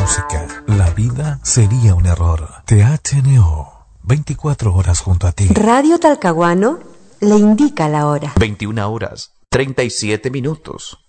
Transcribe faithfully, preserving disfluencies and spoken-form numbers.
música, la vida sería un error. T H N O, veinticuatro horas junto a ti. Radio Talcahuano le indica la hora. veintiuna horas, treinta y siete minutos.